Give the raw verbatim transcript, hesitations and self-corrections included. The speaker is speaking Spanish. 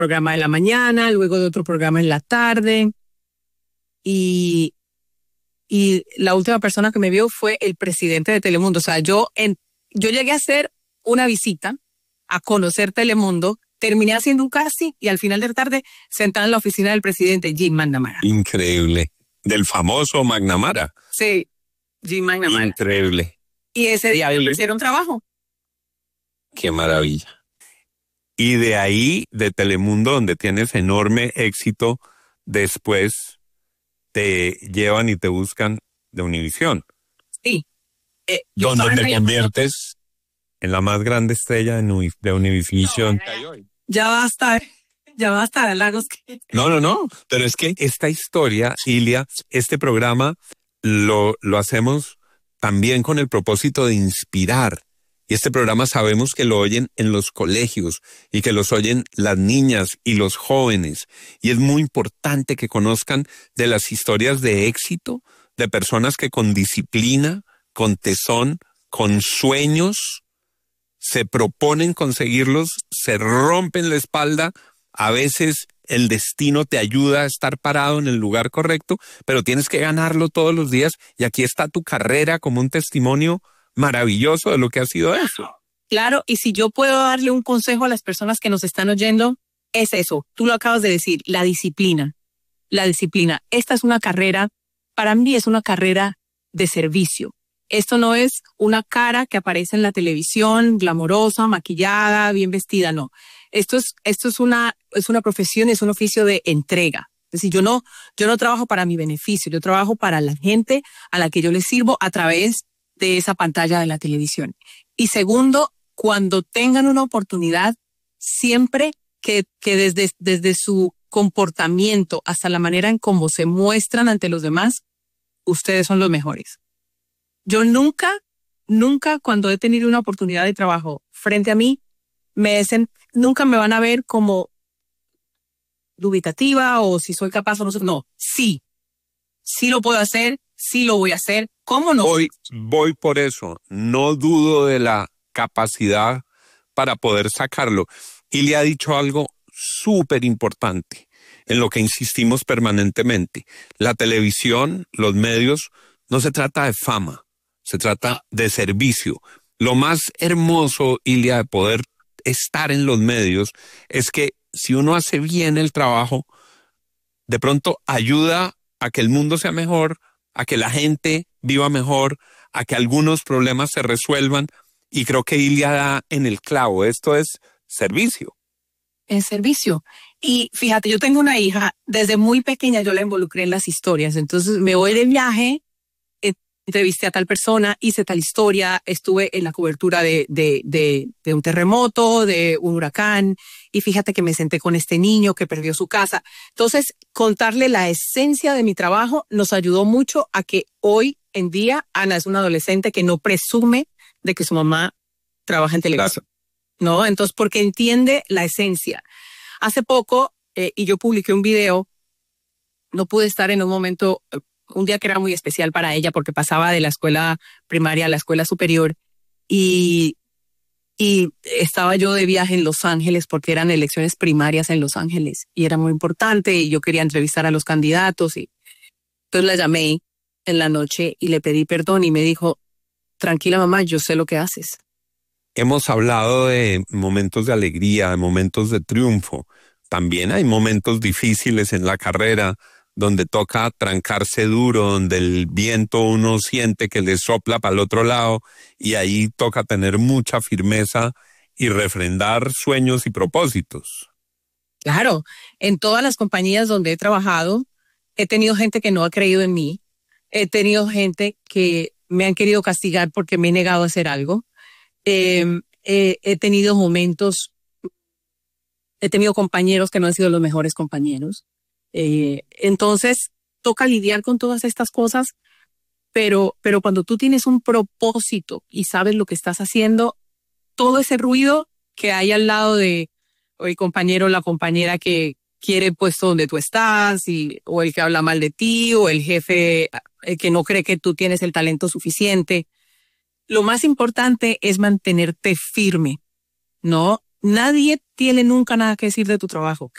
programa de la mañana, luego de otro programa en la tarde. Y, y la última persona que me vio fue el presidente de Telemundo. O sea, yo, en, yo llegué a hacer una visita a conocer Telemundo, terminé haciendo un casting y al final de la tarde sentada en la oficina del presidente Jim McNamara. Increíble. Del famoso McNamara. Sí, Jim McNamara. Increíble. Y ese día me hicieron trabajo. Qué maravilla. Y de ahí, de Telemundo, donde tienes enorme éxito, después te llevan y te buscan de Univisión. Sí. Eh, donde te conviertes en la más grande estrella de, Uni- de Univisión. No, ya basta, ya basta, Lagos. No, no, no. Pero es que esta historia, Ilia, este programa, lo, lo hacemos también con el propósito de inspirar. Y este programa sabemos que lo oyen en los colegios y que los oyen las niñas y los jóvenes. Y es muy importante que conozcan de las historias de éxito de personas que con disciplina, con tesón, con sueños, se proponen conseguirlos, se rompen la espalda. A veces el destino te ayuda a estar parado en el lugar correcto, pero tienes que ganarlo todos los días. Y aquí está tu carrera como un testimonio maravilloso de lo que ha sido eso. Claro, y si yo puedo darle un consejo a las personas que nos están oyendo, es eso. Tú lo acabas de decir, la disciplina. La disciplina. Esta es una carrera, para mí es una carrera de servicio. Esto no es una cara que aparece en la televisión, glamorosa, maquillada, bien vestida, no. Esto es, esto es una, es una profesión, es un oficio de entrega. Es decir, yo no, yo no trabajo para mi beneficio, yo trabajo para la gente a la que yo les sirvo a través de esa pantalla de la televisión. Y segundo, cuando tengan una oportunidad, siempre que, que desde, desde su comportamiento hasta la manera en cómo se muestran ante los demás, ustedes son los mejores. Yo nunca, nunca cuando he tenido una oportunidad de trabajo frente a mí, me dicen, nunca me van a ver como dubitativa o si soy capaz o no. No, sí, sí lo puedo hacer, sí lo voy a hacer. ¿Cómo no? Voy, voy por eso. No dudo de la capacidad para poder sacarlo. Y le ha dicho algo súper importante en lo que insistimos permanentemente. La televisión, los medios, no se trata de fama, se trata de servicio. Lo más hermoso, Ilia, de poder estar en los medios es que si uno hace bien el trabajo, de pronto ayuda a que el mundo sea mejor, a que la gente viva mejor, a que algunos problemas se resuelvan. Y creo que Ilia da en el clavo. Esto es servicio. Es servicio. Y fíjate, yo tengo una hija, desde muy pequeña yo la involucré en las historias. Entonces me voy de viaje, entrevisté a tal persona, hice tal historia, estuve en la cobertura de, de, de, de un terremoto, de un huracán, y fíjate que me senté con este niño que perdió su casa. Entonces, contarle la esencia de mi trabajo nos ayudó mucho a que hoy en día Ana es una adolescente que no presume de que su mamá trabaja en televisión. Claro. ¿No? Entonces, porque entiende la esencia. Hace poco, eh, y yo publiqué un video, no pude estar en un momento... un día que era muy especial para ella porque pasaba de la escuela primaria a la escuela superior y, y estaba yo de viaje en Los Ángeles porque eran elecciones primarias en Los Ángeles y era muy importante y yo quería entrevistar a los candidatos y entonces la llamé en la noche y le pedí perdón y me dijo, tranquila mamá, yo sé lo que haces. Hemos hablado de momentos de alegría, de momentos de triunfo. También hay momentos difíciles en la carrera donde toca trancarse duro, donde el viento uno siente que le sopla para el otro lado y ahí toca tener mucha firmeza y refrendar sueños y propósitos. Claro, en todas las compañías donde he trabajado, he tenido gente que no ha creído en mí, he tenido gente que me han querido castigar porque me he negado a hacer algo, eh, eh, he tenido momentos, he tenido compañeros que no han sido los mejores compañeros. Eh, entonces, toca lidiar con todas estas cosas, pero, pero cuando tú tienes un propósito y sabes lo que estás haciendo, todo ese ruido que hay al lado de o el compañero o la compañera que quiere el puesto donde tú estás, y, o el que habla mal de ti, o el jefe el que no cree que tú tienes el talento suficiente, lo más importante es mantenerte firme, ¿no? nadie tiene nunca nada que decir de tu trabajo.